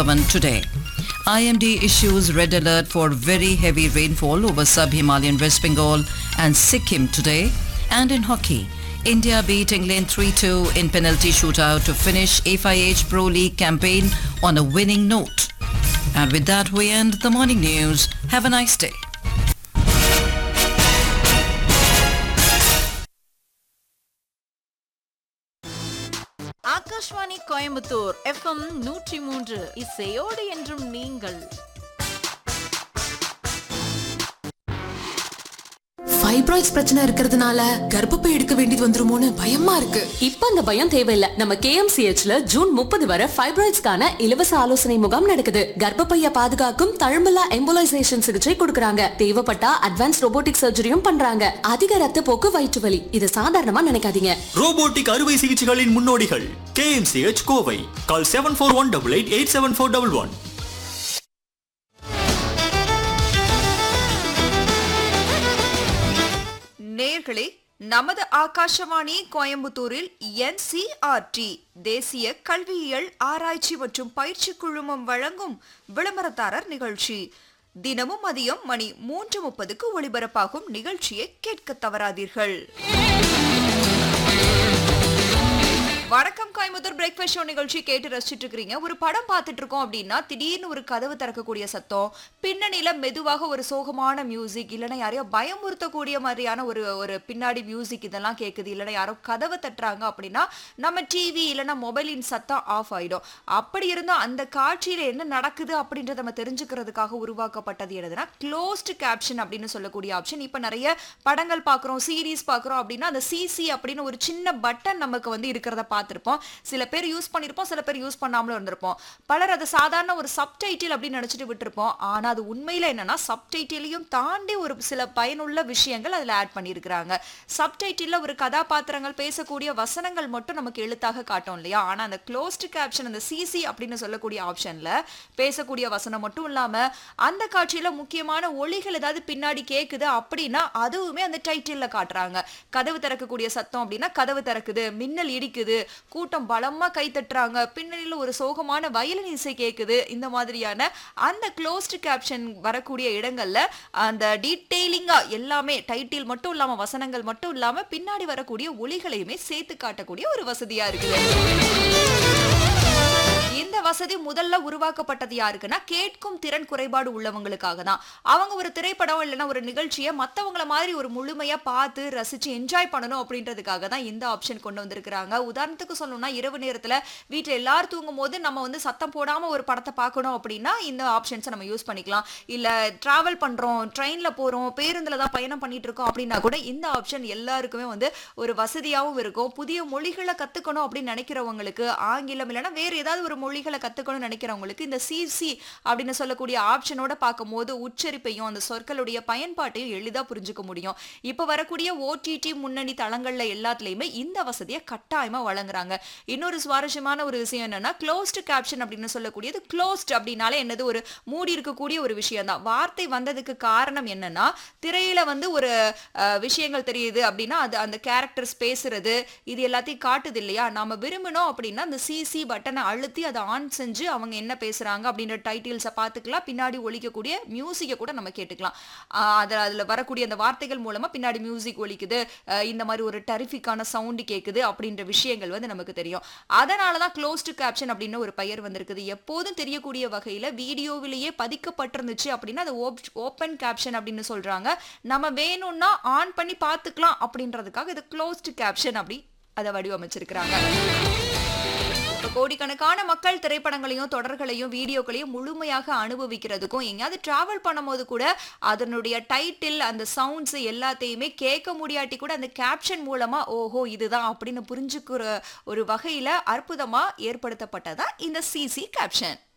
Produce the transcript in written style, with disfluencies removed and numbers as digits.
Bhavan today. IMD issues red alert for very heavy rainfall over sub-Himalayan West Bengal and Sikkim today. And in hockey, India beat England 3-2 in penalty shootout to finish FIH Pro League campaign on a winning note. And with that, we end the morning news. Have a nice day. Akashvani Coimbatore FM 103 இசையோடு என்றும் நீங்கள். Fibroids பிரச்சனை இருக்கிறதுனால கர்ப்பப்பை எடுக்க வேண்டியது வந்துருமோன்னு பயமா இருக்கு. இப்ப அந்த பயம் தேவையில்ல. நம்ம KMCHல ஜூன் 30 வரை ஃபைப்ராய்ட்ஸ்க்கான இலவச ஆலோசனை முகாம் நடக்குது. கர்ப்பப்பைய பாதுகாக்கும் தழும்பலா எம்போலைசேஷன் சிகிச்சை கொடுக்கறாங்க. தேவைப்பட்டா அட்வான்ஸ் ரோபோட்டிக் சர்ஜரியும் பண்றாங்க. அதிக ரத்த போக்கு, வயிற்று வலி இது சாதாரணமா நினைக்காதீங்க. ரோபோட்டிக் அறுவை சிகிச்சைகளின் முன்னோடிகள் KMCH கோவை. கால் 7418887411. நேயர்களே, நமது ஆகாஷவாணி கோயம்புத்தூரில் NCERT தேசிய கல்வியியல் ஆராய்ச்சி மற்றும் பயிற்சி குழுமம் வழங்கும் விளம்பரதாரர் நிகழ்ச்சி தினமும் மதியம் மணி 3:30க்கு ஒளிபரப்பாகும் நிகழ்ச்சியை கேட்க தவறாதீர்கள். வணக்கம் கோயம்புத்தூர் பிரேக்ஃபாஸ்ட் ஷோ நிகழ்ச்சி கேட்டு ரசிச்சுட்டு இருக்கீங்க. ஒரு படம் பார்த்துட்டு இருக்கோம் அப்படின்னா திடீர்னு ஒரு கதவு திறக்கக்கூடிய சத்தம், பின்னணியில மெதுவாக ஒரு சோகமான மியூசிக், இல்லைன்னா யாரையோ பயமுறுத்தக்கூடிய மாதிரியான ஒரு பின்னாடி மியூசிக் இதெல்லாம் கேட்குது, இல்லைன்னா யாரோ கதவை தட்டுறாங்க அப்படின்னா நம்ம டிவி இல்லைன்னா மொபைலின் சத்தம் ஆஃப் ஆயிடும். அப்படி இருந்தும் அந்த காட்சியில என்ன நடக்குது அப்படின்றத நம்ம தெரிஞ்சுக்கிறதுக்காக உருவாக்கப்பட்டது என்னதுன்னா க்ளோஸ்டு கேப்ஷன் அப்படின்னு சொல்லக்கூடிய ஆப்ஷன். இப்போ நிறைய படங்கள் பார்க்குறோம், சீரீஸ் பார்க்குறோம் அப்படின்னா அந்த CC அப்படின்னு ஒரு சின்ன பட்டன் நமக்கு வந்து இருக்கிறத பார்த்துருப்போம். சில பேர் யூஸ் பண்ணிருப்போம், சில பேர் யூஸ் பண்ணாமலும் இருந்திருப்போம். பலர் அதை சாதாரண ஒரு சப்டைட்டில் அப்படின்னு நினைச்சிட்டு விட்டுருப்போம். ஆனா அது உண்மையில என்னன்னா சப்டைட்டிலையும் தாண்டி ஒரு சில பயனுள்ள விஷயங்கள் அதுல ஆட் பண்ணியிருக்கிறாங்க. சப்டைட்டில் ஒரு கதாபாத்திரங்கள் பேசக்கூடிய வசனங்கள் மட்டும் நமக்கு எழுத்தாக காட்டும் இல்லையா? ஆனா அந்த க்ளோஸ்டு கேப்ஷன், அந்த CC அப்படின்னு சொல்லக்கூடிய ஆப்ஷன்ல பேசக்கூடிய வசனம் மட்டும் இல்லாம அந்த காட்சியில முக்கியமான ஒலிகள் ஏதாவது பின்னாடி கேக்குது அப்படின்னா அதுவுமே அந்த டைட்டில்ல காட்டுறாங்க. கதவு திறக்கக்கூடிய சத்தம் அப்படின்னா கதவு திறக்குது, மின்னல் இடிக்குது, கூட்டம் பலமா கை தட்டுறாங்க, பின்னணியில ஒரு சோகமான வயலின் இசை கேக்குது. இந்த மாதிரியான அந்த க்ளோஸ்டு கேப்ஷன் வரக்கூடிய இடங்கள்ல அந்த டீடைலிங்கா எல்லாமே டைட்டில் மட்டும் இல்லாம வசனங்கள் மட்டும் இல்லாம பின்னாடி வரக்கூடிய ஒலிகளையுமே சேர்த்து காட்டக்கூடிய ஒரு வசதியா இருக்குது. இந்த வசதி முதல்ல உருவாக்கப்பட்டது யாருக்குன்னா கேட்கும் திறன் குறைபாடு உள்ளவங்களுக்காக தான். அவங்க ஒரு திரைப்படம் இல்லைன்னா ஒரு நிகழ்ச்சியை மற்றவங்கள மாதிரி ஒரு முழுமையா பார்த்து ரசிச்சு என்ஜாய் பண்ணணும் அப்படின்றதுக்காக தான் இந்த ஆப்ஷன் கொண்டு வந்திருக்கிறாங்க. உதாரணத்துக்கு சொல்லணும்னா இரவு நேரத்துல வீட்டுல எல்லாரும் தூங்கும் போது நம்ம வந்து சத்தம் போடாம ஒரு படத்தை பார்க்கணும் அப்படின்னா இந்த ஆப்ஷன்ஸை நம்ம யூஸ் பண்ணிக்கலாம். இல்ல டிராவல் பண்றோம், ட்ரெயின்ல போறோம், பேருந்துல தான் பயணம் பண்ணிட்டு இருக்கோம் அப்படின்னா கூட இந்த ஆப்ஷன் எல்லாருக்குமே வந்து ஒரு வசதியாகவும் இருக்கும். புதிய மொழிகளை கத்துக்கணும் அப்படின்னு நினைக்கிறவங்களுக்கு, ஆங்கிலம் இல்லைன்னா வேற ஏதாவது ஒரு மொழிகளை கத்துக்கணும்னு நினைக்கிறவங்களுக்கு இந்த CC அப்படின்னு சொல்லக்கூடிய ஆப்ஷனோட பார்க்கும்போது உச்சரிப்பையும் அந்த சொற்களுடைய பயன்பாட்டையும் எளிதா புரிஞ்சுக்க முடியும். இப்ப வரக்கூடிய OTT முன்னணி தளங்கள்ல எல்லாத்துலயுமே இந்த வசதியை கட்டாயமா வழங்குறாங்க. இன்னொரு சுவாரஸ்யமான ஒரு விஷயம் என்னன்னா க்ளோஸ்டு கேப்ஷன் அப்படின்னு சொல்லக்கூடியது, க்ளோஸ்ட் அப்படின்னாலே என்னது ஒரு மூடி இருக்கக்கூடிய ஒரு விஷயம் தான். வார்த்தை வந்ததுக்கு காரணம் என்னன்னா திரையில வந்து ஒரு விஷயங்கள் தெரியுது அப்படின்னா அது அந்த கேரக்டர்ஸ் பேசுறது இது எல்லாத்தையும் காட்டுது இல்லையா? நாம விரும்பணும் அப்படின்னா அந்த CC பட்டனை அழுத்தி அதை ஆன் செஞ்சு அவங்க என்ன பேசுறாங்க அப்படின்ற டைட்டில்ஸை பார்த்துக்கலாம். பின்னாடி ஒலிக்கக்கூடிய மியூசிக்கை கூட நம்ம கேட்டுக்கலாம். அதுல வரக்கூடிய அந்த வார்த்தைகள் மூலமா பின்னாடி மியூசிக் ஒலிக்குது, இந்த மாதிரி ஒரு டெரிஃபிக்கான சவுண்டு கேட்குது அப்படின்ற விஷயங்கள் வந்து நமக்கு தெரியும். அதனாலதான் க்ளோஸ்டு கேப்ஷன் அப்படின்னு ஒரு பெயர் வந்திருக்குது. எப்போதும் தெரியக்கூடிய வகையில வீடியோவிலேயே பதிக்கப்பட்டிருந்துச்சு அப்படின்னா அது ஓப்பன் கேப்ஷன் அப்படின்னு சொல்றாங்க. நம்ம வேணும்னா ஆன் பண்ணி பார்த்துக்கலாம் அப்படின்றதுக்காக இது க்ளோஸ்டு கேப்ஷன் அப்படி அதை வடிவமைச்சிருக்கிறாங்க. கோடிக்கணக்கான மக்கள் திரைப்படங்களையும் தொடர்களையும் வீடியோக்களையும் முழுமையாக அனுபவிக்கிறதுக்கும் எங்கேயாவது டிராவல் பண்ணும்போது கூட அதனுடைய டைட்டில் அந்த சவுண்ட்ஸ் எல்லாத்தையுமே கேட்க முடியாட்டி கூட அந்த கேப்ஷன் மூலமா ஓஹோ இதுதான் அப்படின்னு புரிஞ்சுக்கிற ஒரு வகையில அற்புதமா ஏற்படுத்தப்பட்டதா இந்த CC கேப்ஷன்.